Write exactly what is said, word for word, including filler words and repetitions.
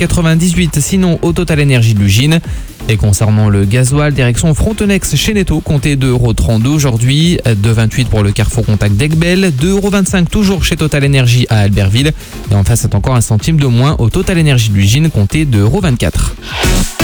quatre-vingt-dix-huit, sinon au Total Énergie de l'Ugine. Et concernant le gasoil, direction Frontenex chez Netto, comptez deux euros trente-deux aujourd'hui, deux euros vingt-huit pour le Carrefour Contact d'Aiguebelle, deux euros vingt-cinq toujours chez Total Énergie à Albertville. Et en face, c'est encore un centime de moins au Total Énergie de l'Ugine, comptez deux euros vingt-quatre.